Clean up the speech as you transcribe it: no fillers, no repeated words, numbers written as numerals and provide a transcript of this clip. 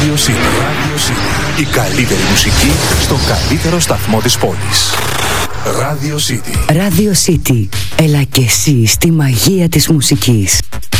Radio City. Η καλύτερη μουσική στο καλύτερο σταθμό της πόλης. Radio City. Radio City. Έλα και εσύ στη μαγεία της μουσικής.